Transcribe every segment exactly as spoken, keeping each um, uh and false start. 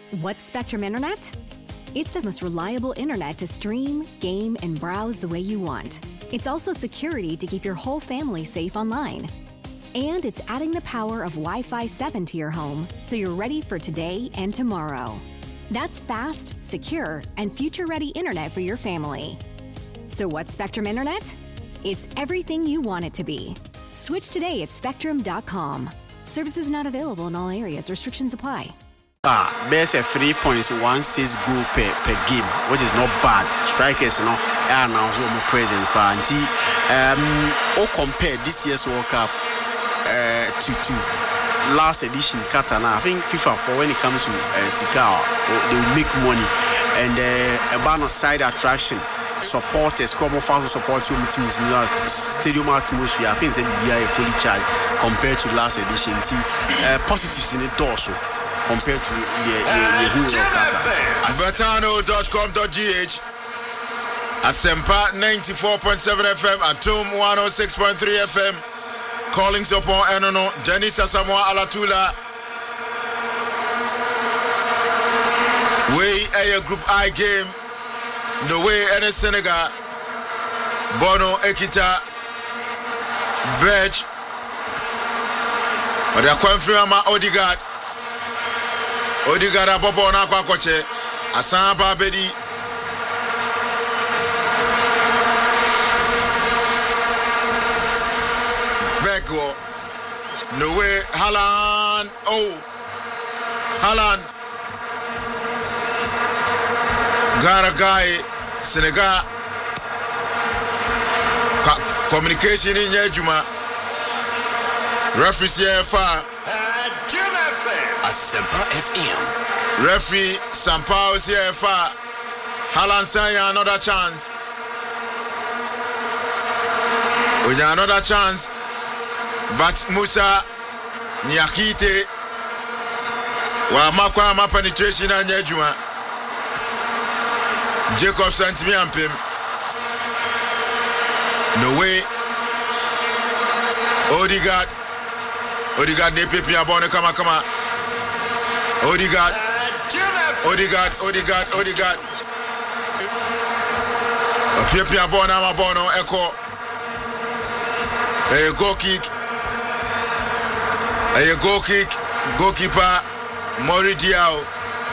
What's Spectrum Internet? It's the most reliable internet to stream, game, and browse the way you want. It's also security to keep your whole family safe online. And it's adding the power of Wi-Fi seven to your home so you're ready for today and tomorrow. That's fast, secure, and future-ready internet for your family. So what's Spectrum Internet? It's everything you want it to be. Switch today at spectrum dot com. Services not available in all areas. Restrictions apply. Ah, there's a three point one six goal per, per game, which is not bad. Strikers, you know, are now so more present. Um, or compare this year's World Cup uh, to to last edition Qatar. I think FIFA for when it comes to uh, Sika, they will make money and uh, a ban of side attraction. Supporters, common fans support you teams new stadium atmosphere. I think it's a fully charged compared to last edition. Uh, positives in it also compared to the the Qatar. Betano dot com dot g h Asempa ninety-four point seven F M, Atom one oh six point three F M. Callings upon Enono, Dennis Asamoah Alatula. Way a Group I game. No way any Senegal. Bono Ekita Bedge. But they are confirmed Odegaard. Odegaard abobo na kwa koche. Asamba Bedi. Beko. No way Haaland. Oh. Haaland. Garagai, Senegal. Ka- communication in Yejuma. Referee C F R. Asempa F M. Referee Sampao C F R. Haaland saying another chance. We have another chance. But Musa Nyakite. Wa makwa ma penetration in Yejuma. Jacob sent me and Pim. No way. Odegaard. Odegaard ne pepe abone kama kama. Odegaard. Odegaard, Odegaard, Odegaard. A pepe abone amabono echo. A goal kick. A goal kick. Goalkeeper Mori Diaw.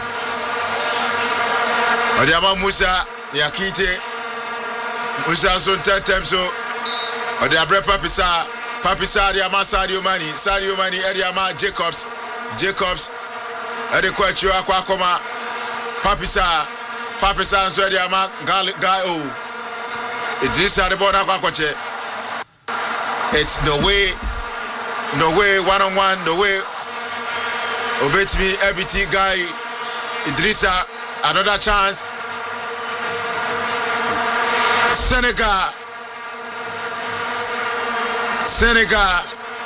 Odiama Musa Yakite Musa son ten times so Odiabre Papisa Papisa Diama Sadio Mani Sadio Mani Ediama Jacobs Jacobs Edekwachu Akwa Koma Papisa Papisa so Ediama Guy O Idrissa the border Akwa Koche. It's no way no way one on one no way Obetimi Ebiti Guy Idrissa. Another chance. Senegal. Senegal.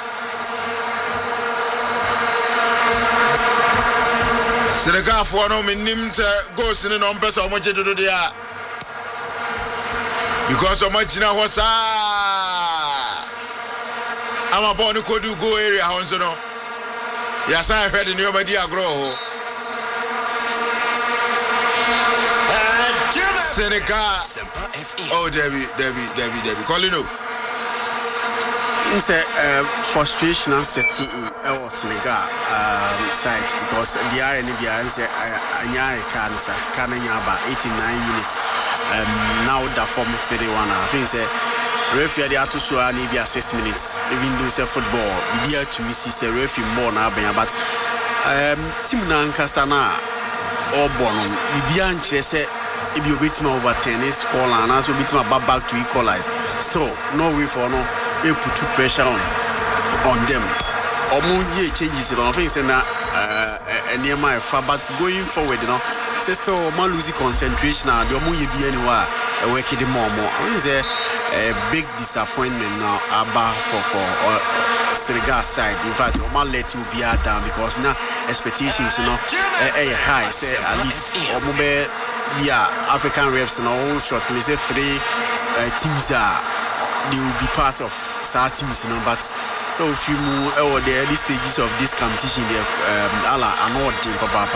Senegal for no minimum goes in the numbers of much to do there. Because of much now was I'm a born could do go area, Honsono. Yes, I heard in your media grow. Senegal. Oh, Debbie, Debbie, Debbie, Debbie. Call you know. It's a uh, frustration and setting in Senegal um, side because the R and the R is a cancer, can about eighty-nine minutes. Um, now the form of thirty-one. I think it's a referee they have to show maybe six minutes. Even though it's a football, the to me is a referee more now, but um, Team Nankasana or Bonum, the Bian Chese. If you beat me over tennis, call and also beat me back back to equalize. So no way for no, you put too pressure on on them. Or more changes it on things and uh near my far but going forward, you know. Say so man losing concentration and the more you be anywhere working the more more. It's a, a big disappointment now about for for uh, Senegal side. In fact, we might let you be down because now expectations, you know, uh, uh, high. Say at least or more. Yeah, African reps and all shortly say three uh, teams are they will be part of some teams, you know. But so if you move over the early stages of this competition, they um, Allah are not in Papa.